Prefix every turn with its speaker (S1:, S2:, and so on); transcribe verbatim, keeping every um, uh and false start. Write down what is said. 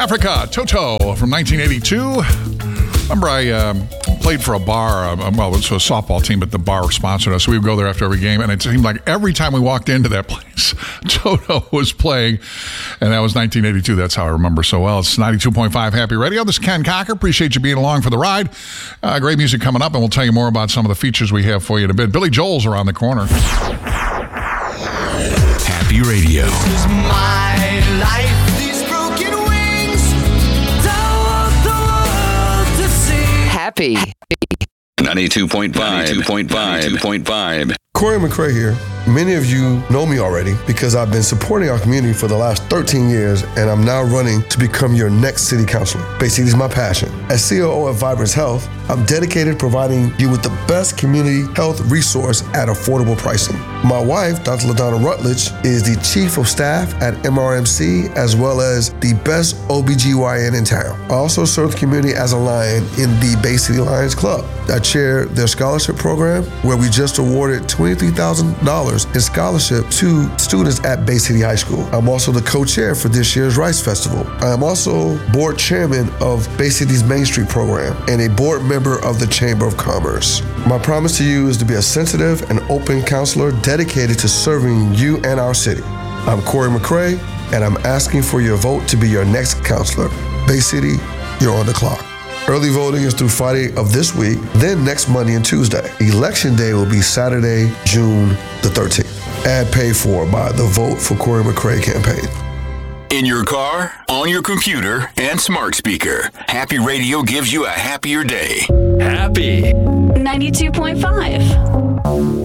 S1: Africa, Toto from nineteen eighty-two. Remember, I um, played for a bar. Um, well, it was a softball team, but the bar sponsored us. So we would go there after every game, and it seemed like every time we walked into that place, Toto was playing, and that was nineteen eighty-two. That's how I remember so well. It's ninety-two point five Happy Radio. This is Ken Cocker. Appreciate you being along for the ride. Uh, great music coming up, and we'll tell you more about some of the features we have for you in a bit. Billy Joel's around the corner.
S2: Happy Radio.
S3: This is my life. These broken wings don't want the world to see.
S4: Happy.
S2: ninety-two point five. ninety-two point five. ninety-two point five.
S5: Corey McRae here. Many of you know me already because I've been supporting our community for the last thirteen years, and I'm now running to become your next city councilor. Basically, it's my passion. As C O O of Vibrance Health, I'm dedicated to providing you with the best community health resource at affordable pricing. My wife, Doctor LaDonna Rutledge, is the chief of staff at M R M C, as well as the best O B G Y N in town. I also serve the community as a Lion in the Bay City Lions Club. I chair their scholarship program, where we just awarded twenty-three thousand dollars in scholarship to students at Bay City High School. I'm also the co-chair for this year's Rice Festival. I am also board chairman of Bay City's Main Street program and a board member of the Chamber of Commerce. My promise to you is to be a sensitive and open counselor dedicated to serving you and our city. I'm Corey McRae, and I'm asking for your vote to be your next counselor. Bay City, you're on the clock. Early voting is through Friday of this week, then next Monday and Tuesday. Election day will be Saturday, June the thirteenth. Ad paid for by the Vote for Corey McRae campaign.
S2: In your car, on your computer, and smart speaker, Happy Radio gives you a happier day. Happy.
S6: ninety-two point five.